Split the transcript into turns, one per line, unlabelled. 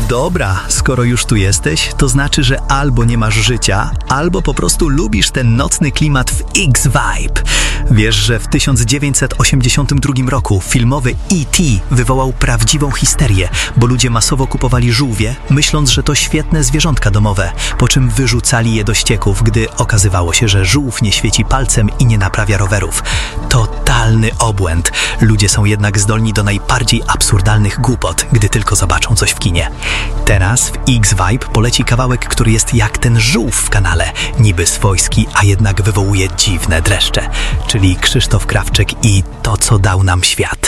Dobra, skoro już tu jesteś, to znaczy, że albo nie masz życia, albo po prostu lubisz ten nocny klimat w X-Vibe. Wiesz, że w 1982 roku filmowy E.T. wywołał prawdziwą histerię, bo ludzie masowo kupowali żółwie, myśląc, że to świetne zwierzątka domowe, po czym wyrzucali je do ścieków, gdy okazywało się, że żółw nie świeci palcem i nie naprawia rowerów. Totalny obłęd. Ludzie są jednak zdolni do najbardziej absurdalnych głupot, gdy tylko zobaczą coś w kinie. Teraz w X-Vibe poleci kawałek, który jest jak ten żółw w kanale. Niby swojski, a jednak wywołuje dziwne dreszcze. Czyli Krzysztof Krawczyk i To, co dał nam świat.